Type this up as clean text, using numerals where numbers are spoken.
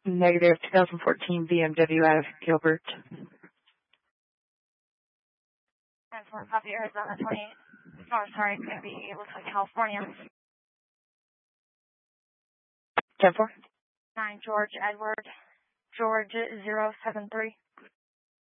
Negative. 2014 BMW out of Gilbert. 10-4, copy, Arizona 28. Oh, sorry, it's going to be, it looks like California. 10-4. 9 George Edward, George 073.